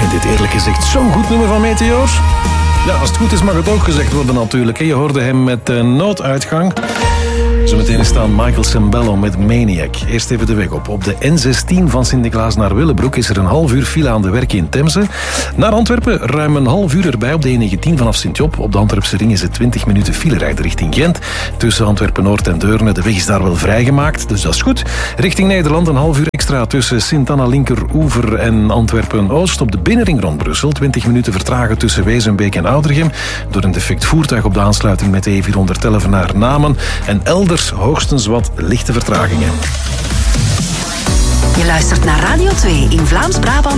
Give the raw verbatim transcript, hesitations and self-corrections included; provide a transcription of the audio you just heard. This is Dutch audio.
vind dit eerlijk gezegd zo'n goed nummer van Meteor. Ja, als het goed is mag het ook gezegd worden natuurlijk. Je hoorde hem met de nooduitgang. Zometeen staan Michael Sembello met Maniac. Eerst even de weg op. Op de N zestien van Sint-Niklaas naar Willebroek is er een half uur file aan de werk in Temse. Naar Antwerpen ruim een half uur erbij op de E negentien vanaf Sint-Job. Op de Antwerpse ring is het twintig minuten file rijden richting Gent. Tussen Antwerpen-Noord en Deurne. De weg is daar wel vrijgemaakt, dus dat is goed. Richting Nederland een half uur extra tussen Sint-Anna-Linkeroever en Antwerpen-Oost. Op de binnenring rond Brussel twintig minuten vertragen tussen Wezenbeek en Oudregem. Door een defect voertuig op de aansluiting met de E vierhonderdelf naar Namen. En elders hoogstens wat lichte vertragingen. Je luistert naar Radio twee in Vlaams-Brabant.